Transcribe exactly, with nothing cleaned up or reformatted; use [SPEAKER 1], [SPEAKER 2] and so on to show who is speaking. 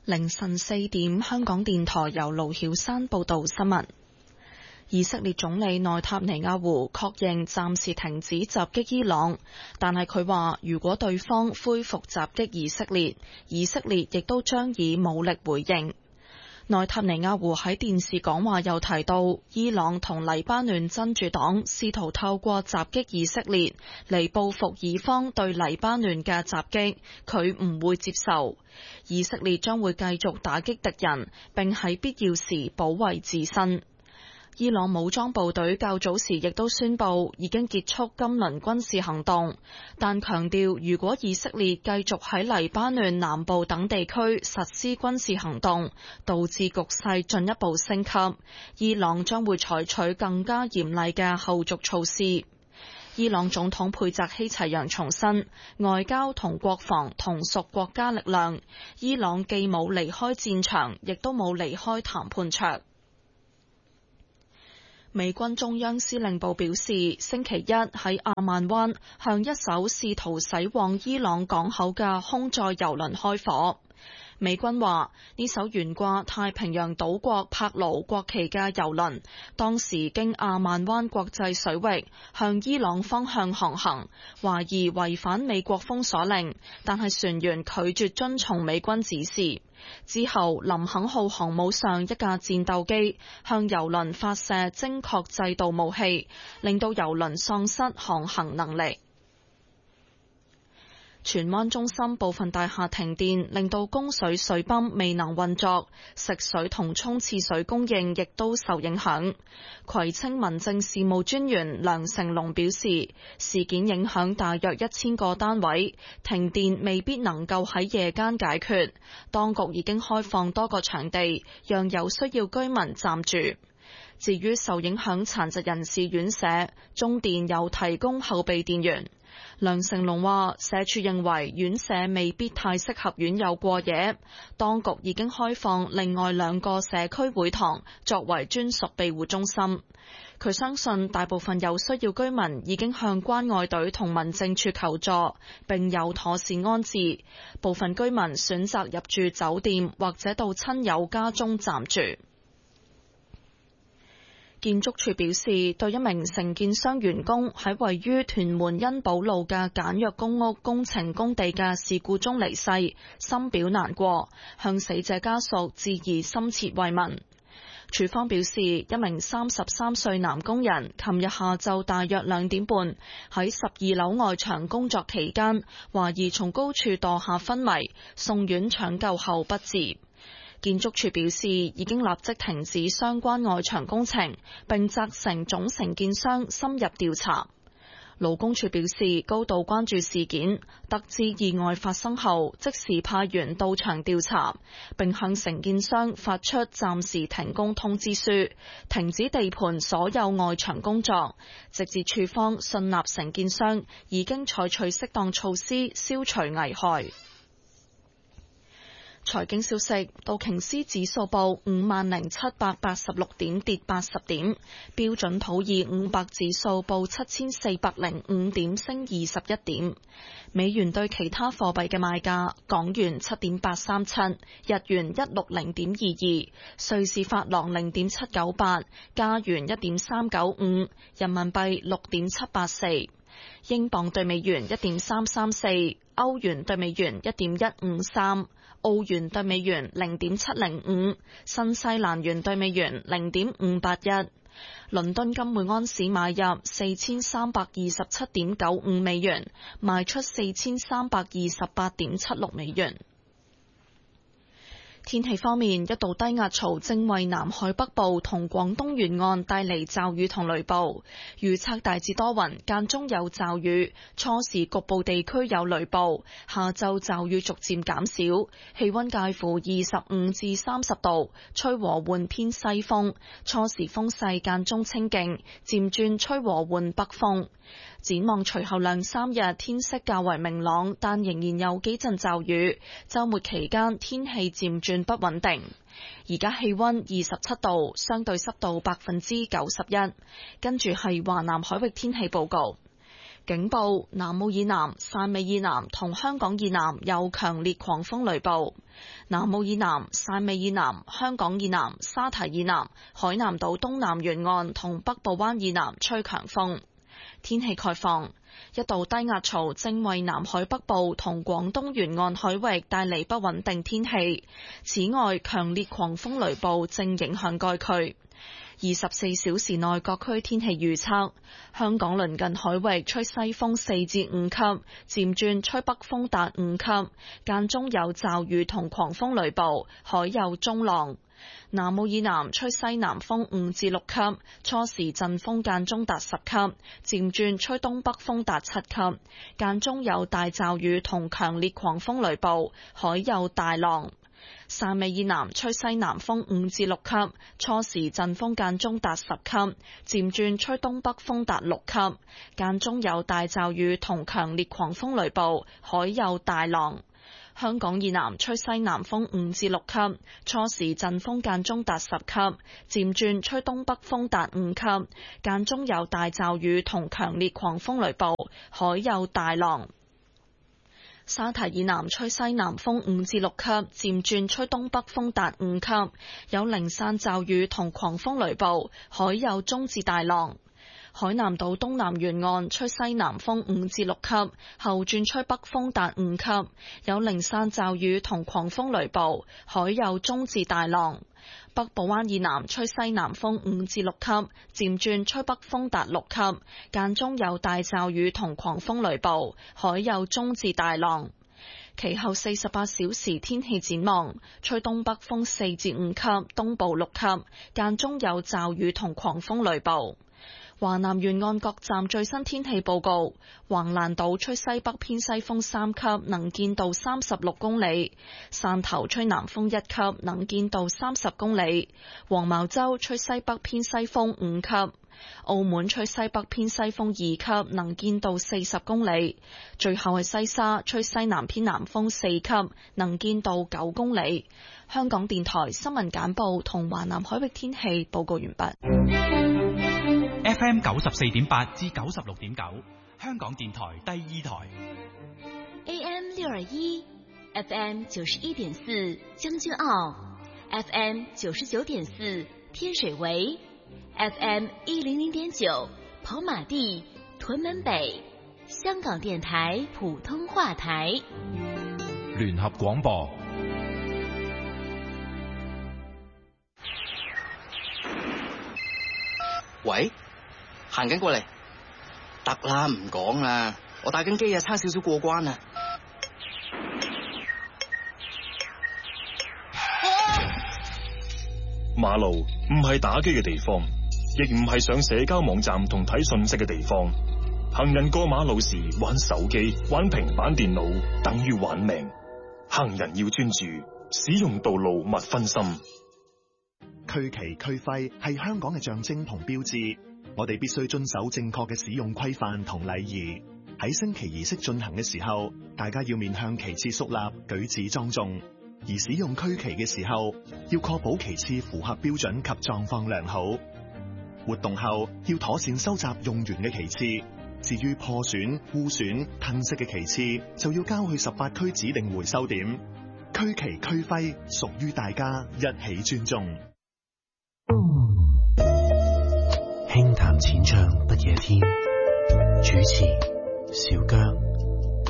[SPEAKER 1] 凌晨四點，香港電台由盧曉山報道新聞。以色列總理內塔尼亞胡確認暫時停止襲擊伊朗，但係佢話如果對方恢復襲擊以色列，以色列亦都將以武力回應。內塔尼亞胡喺電視講話又提到，伊朗同黎巴嫩真主黨試圖透過襲擊以色列嚟報復以方對黎巴嫩嘅襲擊，佢唔會接受。以色列將會繼續打擊敵人，並喺必要時保衛自身。伊朗武裝部隊較早時亦都宣布已經結束今輪軍事行動，但強調如果以色列繼續喺黎巴嫩南部等地區實施軍事行動，導致局勢進一步升級，伊朗將會採取更加嚴厲嘅後續措施。伊朗總統佩澤希齊揚重申，外交同國防同屬國家力量，伊朗既冇離開戰場，亦都冇離開談判桌。美軍中央司令部表示，星期一喺阿曼灣向一艘試圖駛往伊朗港口嘅空載油輪開火。美軍話呢艘懸掛太平洋島國帕勞國旗嘅油輪，當時經阿曼灣國際水域向伊朗方向航行，懷疑違反美國封鎖令，但係船員拒絕遵從美軍指示。之後，林肯號航母上一架戰鬥機向油輪發射精確制導武器，令到油輪喪失航行能力。荃灣中心部分大廈停電，令到供水水泵未能運作，食水同沖廁水供應亦都受影響。葵青民政事務專員梁成龍表示，事件影響大約一千個單位，停電未必能夠喺夜間解決。當局已經開放多個場地，讓有需要居民暫住。至於受影響殘疾人士院舍，中電有提供後備電源。梁成龍話，社署認為院舍未必太適合院友過夜，當局已經開放另外兩個社區會堂作為專屬庇護中心。佢相信大部分有需要居民已經向關愛隊同民政處求助，並有妥善安置。部分居民選擇入住酒店或者到親友家中暫住。建築署表示，對一名承建商員工喺位於屯門恩寶路嘅簡約公屋工程工地嘅事故中離世，深表難過，向死者家屬致以深切慰問。署方表示，一名三十三歲男工人，琴日下晝大約兩點半喺十二樓外牆工作期間，懷疑從高處墮下昏迷，送院搶救後不治。建築署表示，已經立即停止相關外牆工程，並責成總承建商深入調查。勞工處表示，高度關注事件，得知意外發生後，即時派員到場調查，並向承建商發出暫時停工通知書，停止地盤所有外牆工作，直至處方信納承建商已經採取適當措施消除危害。財經消息，道瓊斯指數報五萬零七百八十六點，跌八十點；標準普爾五百指數報七千四百零五點，升二十一點。美元對其他貨幣嘅賣價：港元七點八三七，日元一六零點二二，瑞士法郎零點七九八，加元一點三九五，人民幣六點七八四。英鎊對美元一點三三四，歐元對美元一點一五三，澳元對美元零點七零五，新西蘭元對美元零點五八一。倫敦金每安士買入四千三百二十七點九五美元，賣出四千三百二十八點七六美元。天氣方面，一道低壓槽正為南海北部同廣東沿岸帶嚟驟雨同雷暴，預測大致多雲，間中有驟雨，初時局部地區有雷暴，下晝驟雨逐漸減少，氣溫介乎二十五至三十度，吹和緩偏西風，初時風勢間中清勁，漸轉吹和緩北風。展望隨後兩三日天色較為明朗，但仍然有幾陣驟雨。週末期間天氣漸轉不穩定。而家氣溫二十七度，相對濕度百分之九十一。跟住係華南海域天氣報告。警報：南澳以南、汕尾以南同香港以南有強烈狂風雷暴。 南澳以南、汕尾以南、香港以南、沙堤以南、海南島東南沿岸同北部灣以南吹強風。天氣概況，一道低壓槽正為南海北部同廣東沿岸海域帶嚟不穩定天氣。此外，強烈狂風雷暴正影響該區。二十四小時內各區天氣預測：香港鄰近海域吹西風四至五級，漸轉吹北風達五級，間中有驟雨同狂風雷暴，海有中浪。南澳以南吹西南風五至六級，初時陣風間中達十級，漸轉吹東北風達七級，間中有大驟雨同強烈狂風雷暴，海有大浪。汕尾以南吹西南風五至六級，初時陣風間中達十級，漸轉吹東北風達六級，間中有大驟雨同強烈狂風雷暴，海有大浪。香港以南吹西南風五至六級，初時陣風間中達十級，漸轉吹東北風達五級，間中有大驟雨同強烈狂風雷暴，海有大浪。沙堤以南吹西南風五至六級，漸轉吹東北風達五級，有零散驟雨同狂風雷暴，海有中至大浪。海南島東南沿岸吹西南風五至六級，後轉吹北風達五級，有零散驟雨同狂風雷暴，海有中至大浪。北部灣以南吹西南風五至六級，漸轉吹北風達六級，間中有大驟雨同狂風雷暴，海有中至大浪。其後四十八小時天氣展望，吹東北風四至五級，東部六級，間中有驟雨同狂風雷暴。華南沿岸各站最新天氣報告：橫瀾島吹西北偏西風三級，能見度三十六公里；汕頭吹南風一級，能見度三十公里；黃茅洲吹西北偏西風五級；澳門吹西北偏西風二級，能見度四十公里；最後係西沙吹西南偏南風四級，能見度九公里。香港電台新聞簡報同華南海域天氣報告完畢。
[SPEAKER 2] F M 九十四點八至九十六點九，香港電台第二台。
[SPEAKER 3] A M 六二一 ，F M 九十一點四將軍澳 ，F M 九十九點四天水圍 ，F M 一零零點九跑馬地屯門北，香港電台普通話台。
[SPEAKER 4] 聯合廣播。
[SPEAKER 5] 喂，行緊過嚟，得啦，唔講啦，我打緊機啊，差少少過關啊！
[SPEAKER 6] 馬路唔係打機嘅地方，亦唔係上社交網站同睇信息嘅地方。行人過馬路時玩手機、玩平板電腦，等於玩命。行人要專注，使用道路勿分心。
[SPEAKER 7] 區旗區徽係香港嘅象徵同標誌，我哋必須遵守正確嘅使用規範同禮儀。喺升旗儀式進行嘅時候，大家要面向旗幟肅立，舉止莊重。而使用區旗嘅時候，要確保旗幟符合標準及狀況良好。活動後要妥善收集用完嘅旗幟，至於破損、污損、褪色嘅旗幟，就要交去十八區指定回收點。區旗區徽屬於大家，一起尊重。
[SPEAKER 8] 輕談淺唱不夜天，主持小姜。